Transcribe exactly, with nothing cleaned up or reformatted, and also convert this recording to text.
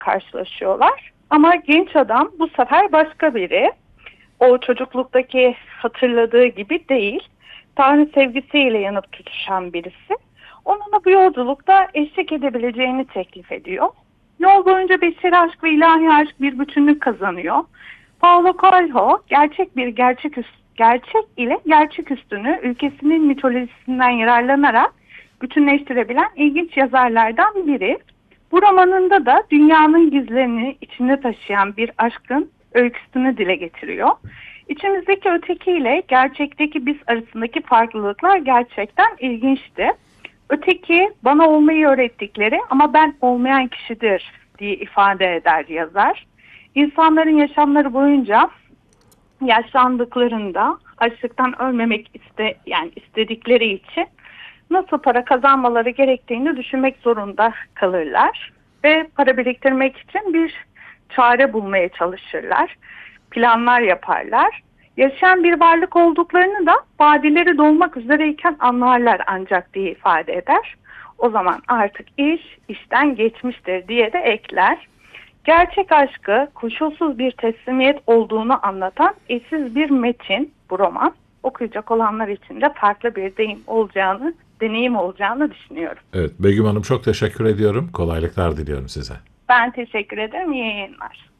karşılaşıyorlar. Ama genç adam bu sefer başka biri. O çocukluktaki hatırladığı gibi değil. Tanrı sevgisiyle yanıp tutuşan birisi. Onunla bu yolculukta eşlik edebileceğini teklif ediyor. Yol boyunca beşeri aşk ve ilahi aşk bir bütünlük kazanıyor. Paulo Coelho gerçek bir gerçek üst, gerçek ile gerçek üstünü ülkesinin mitolojisinden yararlanarak bütünleştirebilen ilginç yazarlardan biri. Bu romanında da dünyanın gizlerini içinde taşıyan bir aşkın öyküsünü dile getiriyor. İçimizdeki öteki ile gerçekteki biz arasındaki farklılıklar gerçekten ilginçti. Öteki bana olmayı öğrettikleri ama ben olmayan kişidir diye ifade eder yazar. İnsanların yaşamları boyunca yaşlandıklarında açlıktan ölmemek iste yani istedikleri için nasıl para kazanmaları gerektiğini düşünmek zorunda kalırlar ve para biriktirmek için bir çare bulmaya çalışırlar. Planlar yaparlar. Yaşayan bir varlık olduklarını da vadileri dolmak üzereyken anlarlar ancak diye ifade eder. O zaman artık iş işten geçmiştir diye de ekler. Gerçek aşkı koşulsuz bir teslimiyet olduğunu anlatan eşsiz bir metin bu roman. Okuyacak olanlar için de farklı bir deyim olacağını, deneyim olacağını düşünüyorum. Evet, Begüm Hanım çok teşekkür ediyorum. Kolaylıklar diliyorum size. Ben teşekkür ederim. İyi yayınlar.